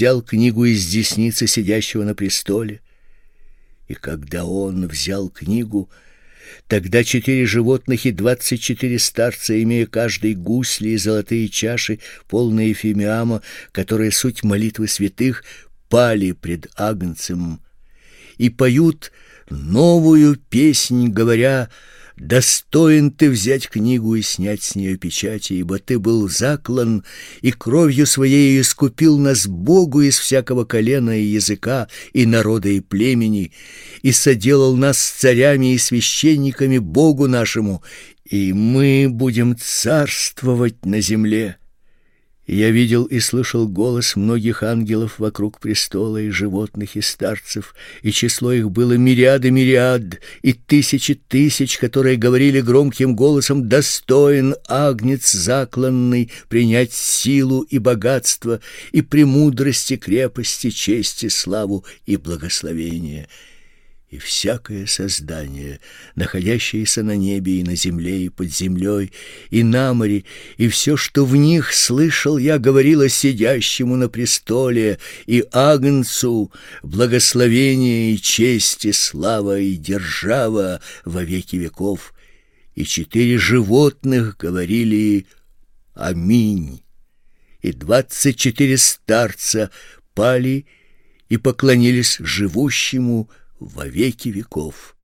взял книгу из десницы сидящего на престоле. И когда он взял книгу, тогда 4 животных и 24 старца, имея каждый гусли и золотые чаши, полные фимиама, которые суть молитвы святых, пали пред Агнцем и поют новую песнь, говоря: «Достоин ты взять книгу и снять с нее печати, ибо ты был заклан, и кровью своей искупил нас Богу из всякого колена и языка, и народа, и племени, и соделал нас царями и священниками Богу нашему, и мы будем царствовать на земле». И я видел и слышал голос многих ангелов вокруг престола, и животных, и старцев, и число их было мириады мириад, и тысячи тысяч, которые говорили громким голосом: «Достоин Агнец закланный принять силу и богатство, и премудрость, и крепость, и честь, и славу, и благословение». И всякое создание, находящееся на небе и на земле, и под землей, и на море, и все, что в них, слышал я, говорило сидящему на престоле и Агнцу: благословение и честь, и слава, и держава во веки веков. И 4 животных говорили: «Аминь». И 24 старца пали и поклонились живущему во веки веков.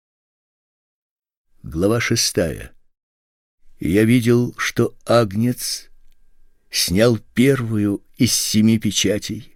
Глава 6. Я видел, что Агнец снял первую из 7 печатей.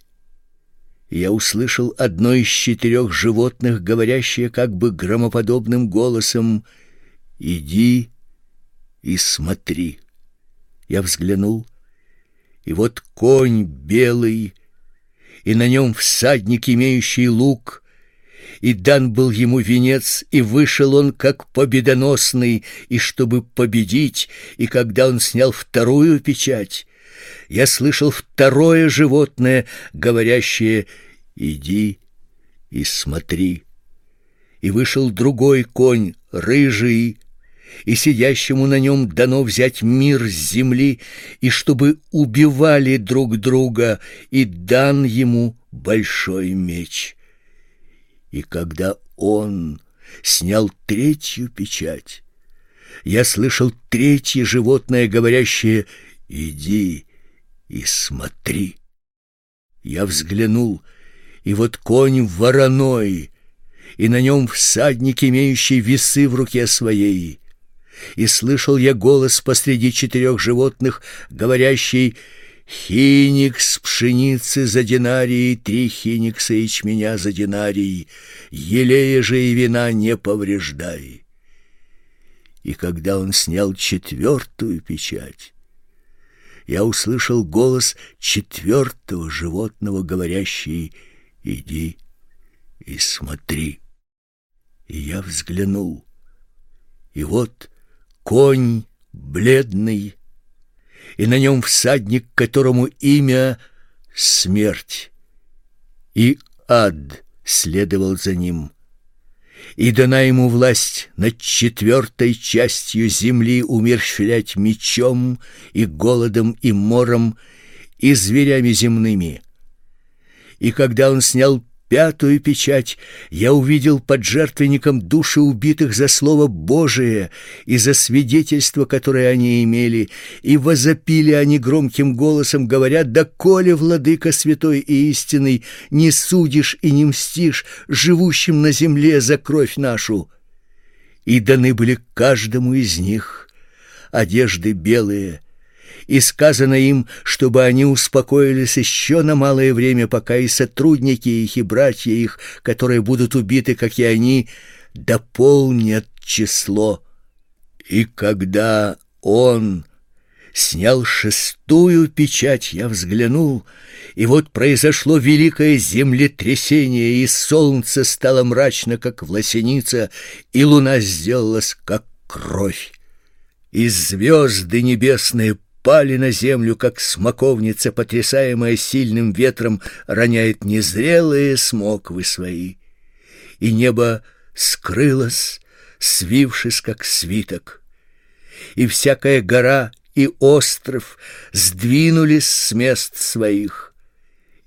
Я услышал одно из 4 животных, говорящее как бы громоподобным голосом: «Иди и смотри». Я взглянул, и вот конь белый, и на нем всадник, имеющий лук, и дан был ему венец, и вышел он как победоносный, и чтобы победить. И когда он снял вторую печать, я слышал второе животное, говорящее: «Иди и смотри». И вышел другой конь, рыжий, и сидящему на нем дано взять мир с земли, и чтобы убивали друг друга, и дан ему большой меч. И когда он снял 3-ю печать, я слышал 3-е животное, говорящее: «Иди и смотри». Я взглянул, и вот конь вороной, и на нем всадник, имеющий весы в руке своей. И слышал я голос посреди 4 животных, говорящий: «Хиникс пшеницы за динарий, 3 хиникса ячменя за динарий, елея же и вина не повреждай». И когда он снял 4-ю печать, я услышал голос 4-го животного, говорящий: «Иди и смотри». И я взглянул, и вот конь бледный, и на нем всадник, которому имя — Смерть, и ад следовал за ним. И дана ему власть над 4-й частью земли умерщвлять мечом, и голодом, и мором, и зверями земными. И когда он снял 5-ю печать, я увидел под жертвенником души убитых за слово Божие и за свидетельство, которое они имели, и возопили они громким голосом, говоря: «Доколе, владыка святой и истинный, не судишь и не мстишь живущим на земле за кровь нашу?» И даны были каждому из них одежды белые, и сказано им, чтобы они успокоились еще на малое время, пока и сотрудники их, и братья их, которые будут убиты, как и они, дополнят число. И когда он снял 6-ю печать, я взглянул, и вот произошло великое землетрясение, и солнце стало мрачно, как власеница, и луна сделалась, как кровь. И звезды небесные пали на землю, как смоковница, потрясаемая сильным ветром, роняет незрелые смоквы свои. И небо скрылось, свившись, как свиток. И всякая гора и остров сдвинулись с мест своих.